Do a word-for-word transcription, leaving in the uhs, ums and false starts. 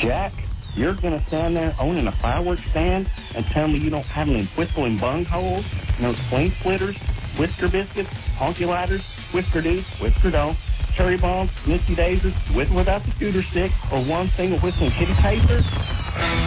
Jack, you're going to stand there owning a fireworks stand and tell me you don't have any whistling bung holes, no spleen splitters, whisker biscuits, honky lighters, whisker doos, whisker do, cherry bombs, misty daisies, with or without the scooter stick, or one single whistling kitty taser?